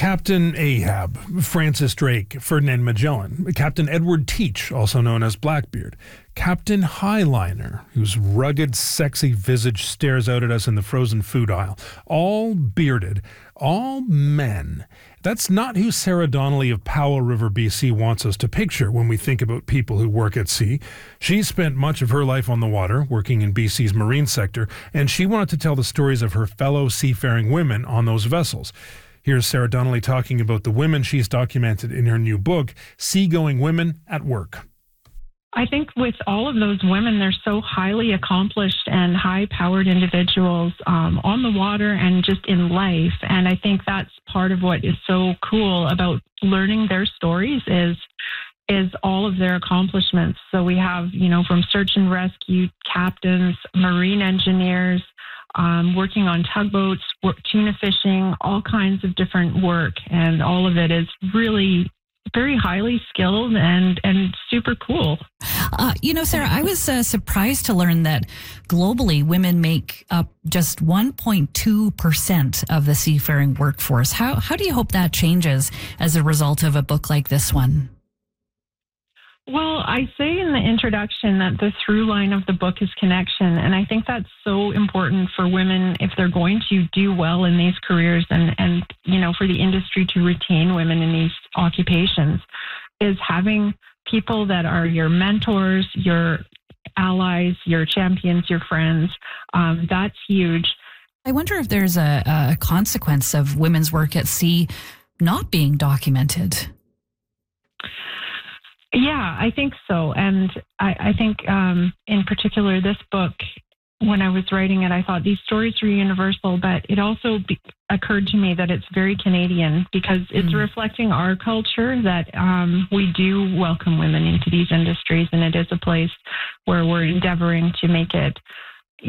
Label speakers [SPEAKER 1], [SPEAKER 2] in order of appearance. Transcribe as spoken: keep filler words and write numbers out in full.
[SPEAKER 1] Captain Ahab, Francis Drake, Ferdinand Magellan, Captain Edward Teach, also known as Blackbeard, Captain Highliner, whose rugged, sexy visage stares out at us in the frozen food aisle, all bearded, all men. That's not who Sarah Donnelly of Powell River, B C wants us to picture when we think about people who work at sea. She spent much of her life on the water, working in B C's marine sector, and she wanted to tell the stories of her fellow seafaring women on those vessels. Here's Sarah Donnelly talking about the women she's documented in her new book, Seagoing Women at Work.
[SPEAKER 2] I think with all of those women, they're so highly accomplished and high-powered individuals um, on the water and just in life. And I think that's part of what is so cool about learning their stories is is all of their accomplishments. So we have, you know, from search and rescue captains, marine engineers, um, working on tugboats, work, tuna fishing, all kinds of different work. And all of it is really very highly skilled and, and super cool.
[SPEAKER 3] Uh, you know, Sarah, I was uh, surprised to learn that globally women make up just one point two percent of the seafaring workforce. How, how do you hope that changes as a result of a book like this one?
[SPEAKER 2] Well, I say in the introduction that the through line of the book is connection. And I think that's so important for women if they're going to do well in these careers and, and, you know, for the industry to retain women in these occupations is having people that are your mentors, your allies, your champions, your friends. Um, that's huge.
[SPEAKER 3] I wonder if there's a, a consequence of women's work at sea not being documented.
[SPEAKER 2] Yeah, I think so. And I, I think um, in particular, this book, when I was writing it, I thought these stories were universal, but it also be- occurred to me that it's very Canadian because it's mm. reflecting our culture that um, we do welcome women into these industries, and it is a place where we're endeavoring to make it